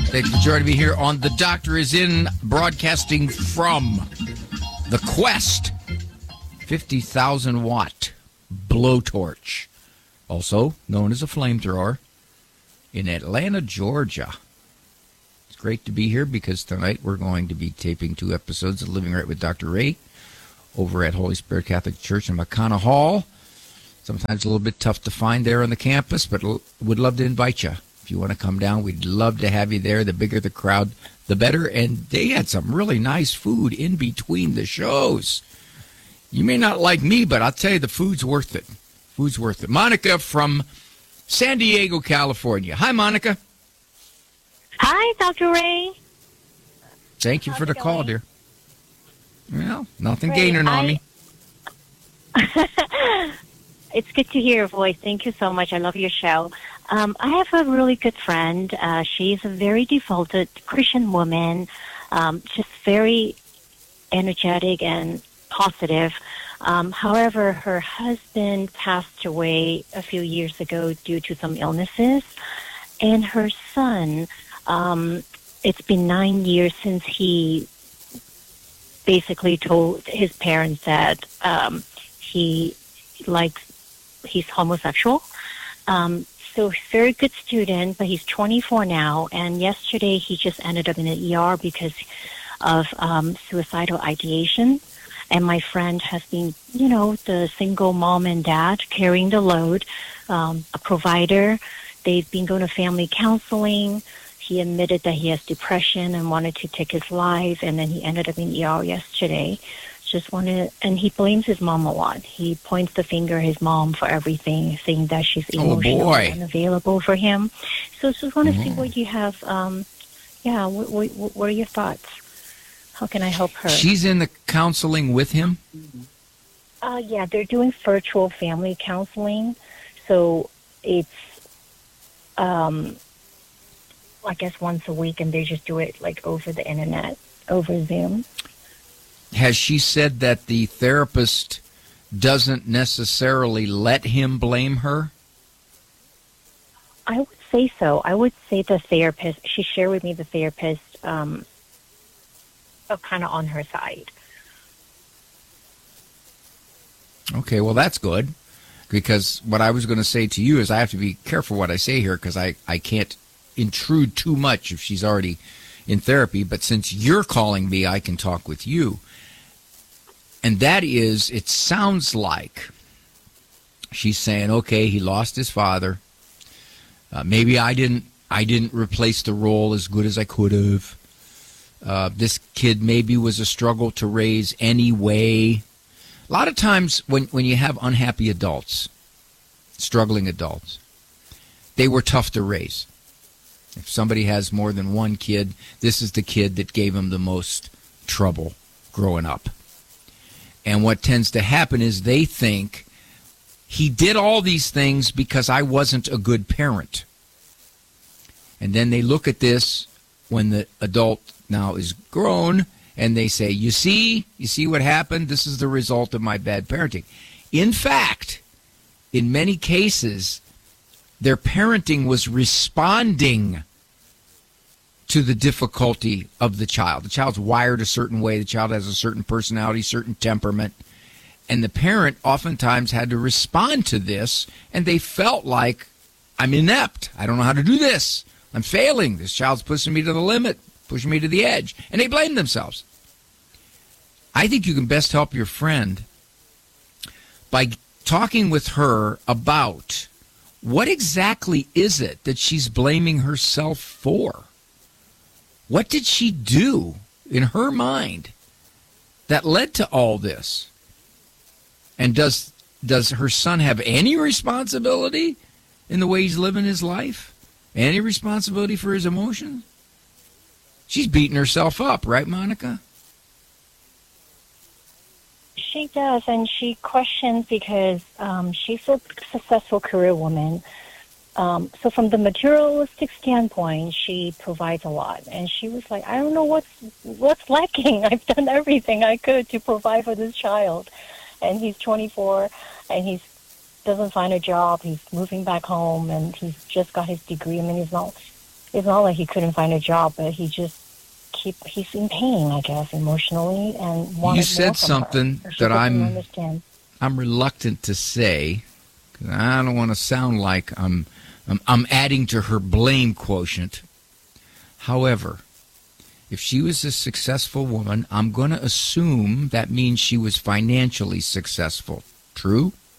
Thanks for joining me here on The Doctor Is In, broadcasting from the Quest 50,000 watt blowtorch, also known as a flamethrower, in Atlanta, Georgia. It's great to be here because tonight we're going to be taping 2 episodes of Living Right with Dr. Ray over at Holy Spirit Catholic Church in McConnell Hall. Sometimes a little bit tough to find there on the campus, but would love to invite you. If you want to come down, we'd love to have you there. The bigger the crowd, the better. And they had some really nice food in between the shows. You may not like me, but I'll tell you, the food's worth it. Food's worth it. Monica from San Diego, California. Hi, Monica. Hi, Dr. Ray. Thank you for the call, dear. Well, nothing Ray, gaining on me. It's good to hear your voice. Thank you so much. I love your show. I have a really good friend. She's a very devoted Christian woman, just very energetic and positive. However, her husband passed away a few years ago due to some illnesses. And her son, it's been 9 years since he basically told his parents that he's homosexual. So he's a very good student, but he's 24 now. And yesterday he just ended up in the ER because of suicidal ideation. And my friend has been, the single mom and dad carrying the load, a provider. They've been going to family counseling. He admitted that he has depression and wanted to take his life, and then he ended up in ER yesterday. And he blames his mom a lot. He points the finger at his mom for everything, saying that she's emotionally unavailable for him. So just want to see what you have. What are your thoughts? How can I help her? She's in the counseling with him? Yeah, they're doing virtual family counseling. So it's, I guess once a week, and they just do it like over the internet, over Zoom. Has she said that the therapist doesn't necessarily let him blame her? I would say so. I would say the therapist, she shared with me the therapist, kind of on her side. Okay, well, that's good. Because what I was going to say to you is I have to be careful what I say here because I can't intrude too much if she's already in therapy. But since you're calling me, I can talk with you. And that is, it sounds like she's saying, okay, he lost his father. Maybe I didn't replace the role as good as I could have. This kid maybe was a struggle to raise anyway. A lot of times when you have unhappy adults, struggling adults, they were tough to raise. If somebody has more than one kid, this is the kid that gave him the most trouble growing up. And what tends to happen is they think he did all these things because I wasn't a good parent. And then they look at this when the adult now is grown and they say, you see what happened? This is the result of my bad parenting. In fact, in many cases, their parenting was responding to the difficulty of the child. The child's wired a certain way. The child has a certain personality, certain temperament. And the parent oftentimes had to respond to this, and they felt like, I'm inept. I don't know how to do this. I'm failing. This child's pushing me to the limit, pushing me to the edge. And they blame themselves. I think you can best help your friend by talking with her about what exactly is it that she's blaming herself for? What did she do in her mind that led to all this? And does her son have any responsibility in the way he's living his life? Any responsibility for his emotions? She's beating herself up, right, Monica? She does, and she questions because she's a successful career woman. So from the materialistic standpoint, she provides a lot. And she was like, I don't know what's lacking. I've done everything I could to provide for this child. And he's 24, and he doesn't find a job. He's moving back home, and he's just got his degree. I mean, he's not it's not like he couldn't find a job, but he's in pain, I guess, emotionally, and wanted You said more from something her. She that doesn't understand. I'm reluctant to say, 'cause I don't want to sound like I'm adding to her blame quotient. However, if she was a successful woman, I'm going to assume that means she was financially successful. True?